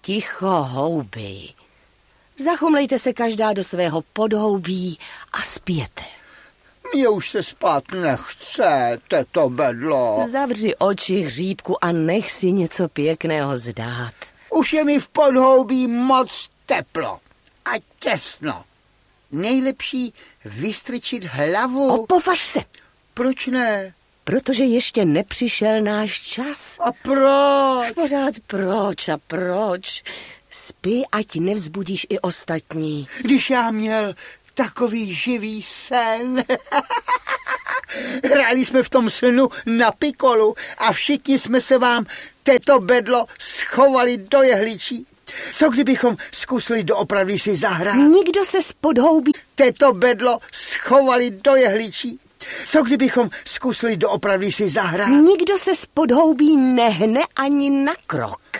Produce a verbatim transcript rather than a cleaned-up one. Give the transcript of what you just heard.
Ticho, houby. Zachumlejte se každá do svého podhoubí a spěte. Mně už se spát nechce, teto bedlo. Zavři oči, hříbku, a nech si něco pěkného zdát. Už je mi v podhoubí moc teplo a těsno. Nejlepší vystrčit hlavu. Opovaž se. Proč ne? Protože ještě nepřišel náš čas. A proč? Pořád proč a proč? Spí, ať nevzbudíš i ostatní. Když já měl takový živý sen. Hráli jsme v tom snu na pikolu a všichni jsme se vám této bedlo schovali do jehličí. Co kdybychom zkusili doopravdy si zahrát? Nikdo se z podhoubí této bedlo schovali do jehličí. Co kdybychom zkusili doopravdy si zahrát? Nikdo se z podhoubí nehne ani na krok.